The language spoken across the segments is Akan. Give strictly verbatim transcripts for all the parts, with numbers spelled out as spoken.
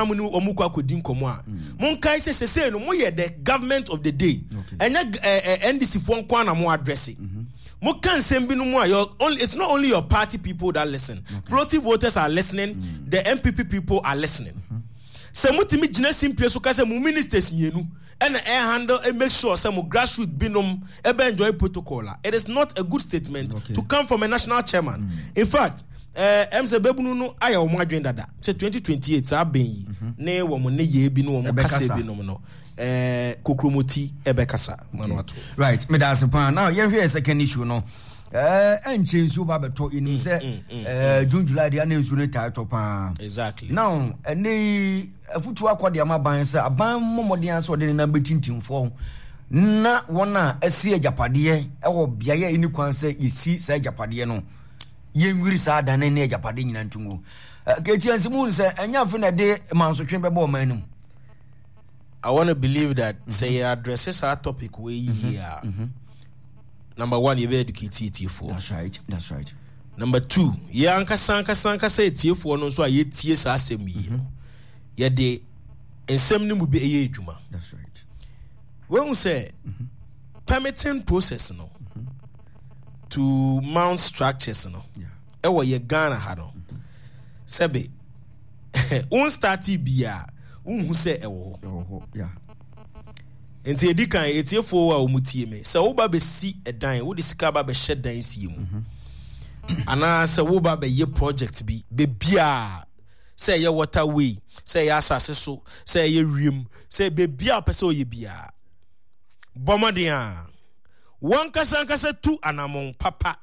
na mu omu kwa kodin komo a mon kai se se no mo ye the government of the day enya N D C fo nko na mo address mo kan sembi no mo a only it's not only your party people that listen okay. Floating voters are listening mm. the M P P people are listening se mo timi gina simpie so ka se mo ministers mienu and air handle and make sure some grassroots binom ebe enjoy protocol. It is not a good statement okay. to come from a national chairman. Mm. In fact, uh, M C Bebunu no aya o mo adwen dada. Say twenty twenty-eight sa ben yi. Ne wo mo ne ye bi no wo mo kase bi no no. Eh kokromoti ebe kasa manwato. Right, me da sepan. Now here here second issue no. Eh enche nsu ba beto inim say eh June July dia na nsu ne title pa. Exactly. Now ene afutu akwade amaban say aban momodian so de na betintim fo na wona asi ajapade e wo biaye ini kwan say isi say ajapade no yenwiri sa da na ne ajapade nyina ntungu ketiansi mu say enya fe na de mansotwe bebo manum. I want to believe that mm-hmm. say addresses our topic we here. Mm-hmm. Number one, you be educated T F O. That's right. That's right. Number two, ya anka sanka sanka say T F O no so aye tie sa asem yi. Ya de ensem ni mu be eye adwuma. That's right. When say mm-hmm. permitting process no mm-hmm. to mount structures no. Yeah. E wo ye Ghana ha no. Mm-hmm. Sebe un starti bia un hu say e wo. Oh, yeah. Enti edi kan etiefo wa omutie me se wo ba be si edan wo de sika ba be shedan si mu ana se wo ba be ye project bi be bia se ye waterway se ye asase so se ye wiem se be bia pese o ye bia bomodia wan kasa kasa tu anamon papa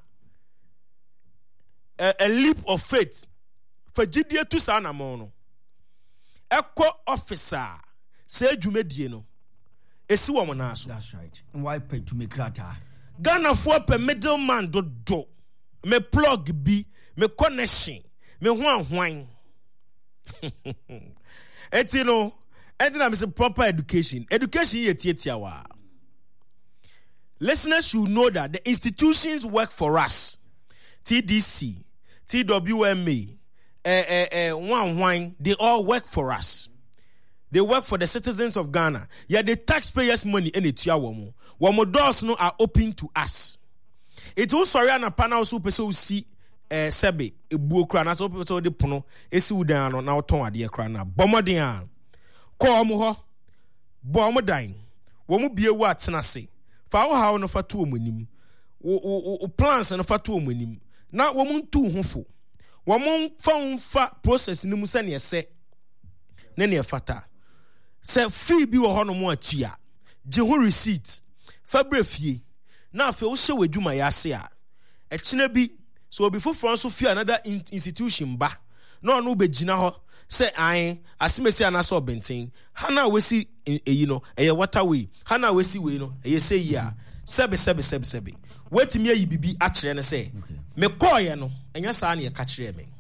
a, a leap of faith for gidie tu sa anamon no ekọ officer se dwumadie no esi wo mona so. That's right. Why pay to make rata? Ghana for per middleman do do. Me plug bi, me connection, me hwan hwan. Eti no, eti na me say proper education. Education ye tietia wa. Listeners should know that the institutions work for us. T D C, T W M A, eh eh eh hwan hwan, they all work for us. They work for the citizens of Ghana. Yeah, the taxpayers' money in it. Womo doors no are open to us. It was sorry na panel super so see eh sebe ebuo kra na so so de pono esi udan no na oton ade kra na bomodin ko mo ho bomodan wo mu bie wu atena se fa wo ha no fa to omunim wo plans no fa to omunim na wo mu ntu hofo wo mu fa fa process ni mu se ne se ne ne fata se fee bi wo ho no mo atua je ho receipt fa brefie na afi wo hye wadwuma ya se a e kina bi so obi foforo so fee another in- institution ba no no be gina ho se an asimesi anaso obenten hana wesi eyi no eye waterway hana wesi we no eye se yi a sebe sebe sebe sebe wetimi ayi bibi a kire ne se me koye no enya sa na ye ka kire me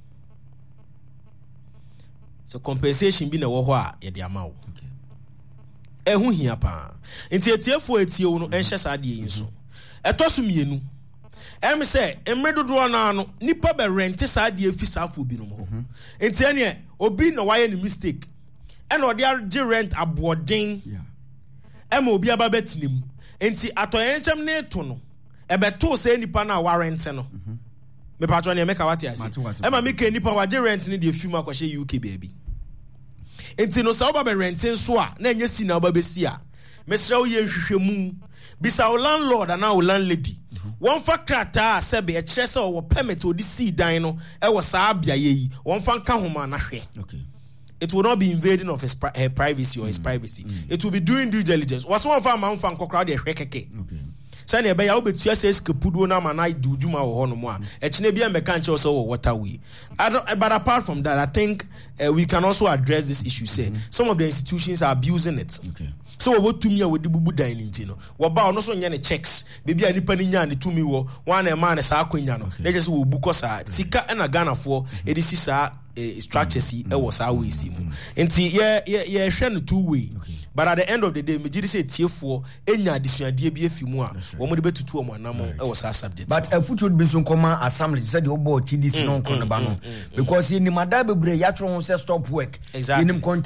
so compensation bi na wo ho a ye de ama wo ehu hia pa nti etiefo etiewo no enhye sa de yin so etoso mienu em say emredodo na no nipa be rent sa de afi safo bi no ho nti ene obi na waye ni mistake ene odi age rent aboden yeah em obi aba betinim nti atoyenchem ne to no ebeto se nipa na wa rent no me patro na make awati ase ema make nipa wa age rent ni de afi mu akwahye U K baby enti no sa oba be renting so a na enya si na oba be si a mesra wo ye hwehwemu bisa o landlord ana o landlady won fa krata sebe e kire se o permit odi si dan no e wo sa abia yi won fa nka homa na hwe okay it will not be invading of his pri- her privacy or his mm. privacy mm. it will be doing due diligence was one fa ma fa nkokra de hwe keke okay say na be ya obetua se skapudo na ma na do dwuma wo ho no mo a e kine bia meka nche so wo waterway but apart from that I think uh, we can also address this issue say mm-hmm. some of the institutions are abusing it okay so wo tumi a wo di bubu dan nti no wo ba no so nye ne checks bebi a nipa ni nya ne tumi wo wan na ma ne sa akwanya no na je se wo buko sa tika na Ghana for edisi sa structures e wo sa we si mu nti ye ye hwe no two way but at the end of the day me gidi say tiefo enya adisuade bi afi mu a wo mo de betutu o anam e wo sa subject but a footwood bi so koma assembly said the obo T D C no kon ba no because ni mada bebre ya tro ho say stop work exactly.